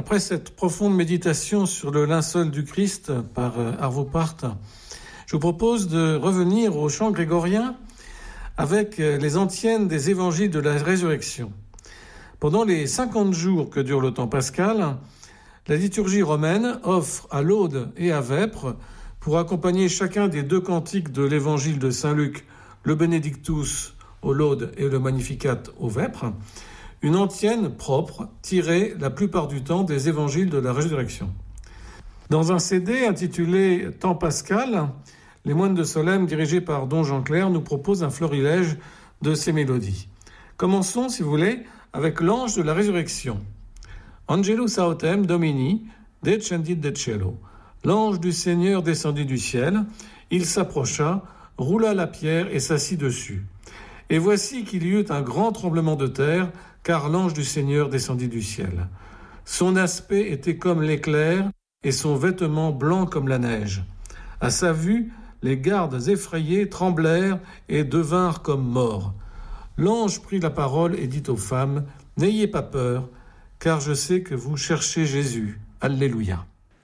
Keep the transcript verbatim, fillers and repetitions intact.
Après cette profonde méditation sur le linceul du Christ par Arvo Pärt, je vous propose de revenir au chant grégorien avec les antiennes des évangiles de la résurrection. Pendant les cinquante jours que dure le temps pascal, la liturgie romaine offre à laude et à vêpres, pour accompagner chacun des deux cantiques de l'évangile de Saint Luc, le Benedictus au laude et le Magnificat au vêpres, une antienne propre tirée la plupart du temps des évangiles de la résurrection. Dans un C D intitulé « Temps pascal », les moines de Solesmes, dirigés par Don Jean Clair, nous proposent un florilège de ces mélodies. Commençons, si vous voulez, avec l'ange de la résurrection. Angelus autem Domini, descendit de cielo. L'ange du Seigneur descendit du ciel, il s'approcha, roula la pierre et s'assit dessus. Et voici qu'il y eut un grand tremblement de terre, car l'ange du Seigneur descendit du ciel. Son aspect était comme l'éclair, et son vêtement blanc comme la neige. À sa vue, les gardes effrayés tremblèrent et devinrent comme morts. L'ange prit la parole et dit aux femmes, « N'ayez pas peur, car je sais que vous cherchez Jésus. Alléluia. »